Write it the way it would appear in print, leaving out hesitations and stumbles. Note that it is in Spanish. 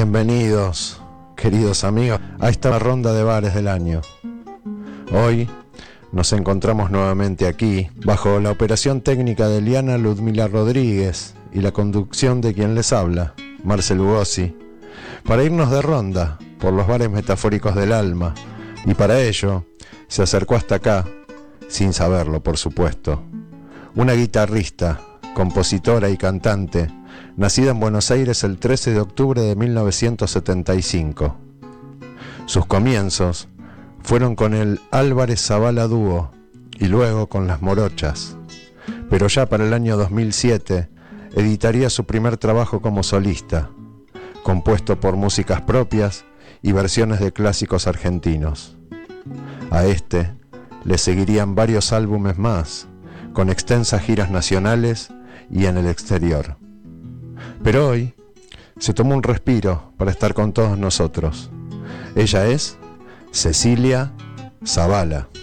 Bienvenidos, queridos amigos, a esta ronda de bares del año. Hoy nos encontramos nuevamente aquí, bajo la operación técnica de Liana Ludmila Rodríguez y la conducción de quien les habla, Marcel Ugossi, para irnos de ronda por los bares metafóricos del alma, y para ello se acercó hasta acá, sin saberlo por supuesto, una guitarrista, compositora y cantante, nacida en Buenos Aires el 13 de octubre de 1975. Sus comienzos fueron con el Álvarez Zavala Dúo y luego con Las Morochas, pero ya para el año 2007 editaría su primer trabajo como solista, compuesto por músicas propias y versiones de clásicos argentinos. A este le seguirían varios álbumes más, con extensas giras nacionales y en el exterior. Pero hoy se tomó un respiro para estar con todos nosotros. Ella es Cecilia Zavala.